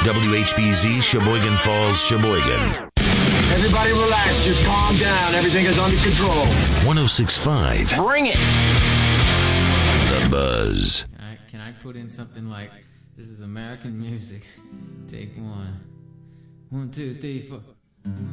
WHBZ, Sheboygan Falls, Sheboygan. Everybody relax. Just calm down. Everything is under control. 106.5. Bring it. The Buzz. Can I put in something like, this is American music. Take one. 1, 2, 3, 4.